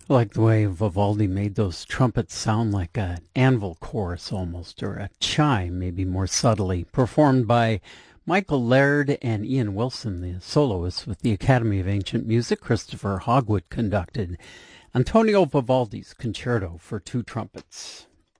I like the way Vivaldi made those trumpets sound like an anvil chorus almost, or a chime, maybe more subtly, performed by Michael Laird and Ian Wilson, the soloists with the Academy of Ancient Music. Christopher Hogwood conducted Antonio Vivaldi's Concerto for Two Trumpets.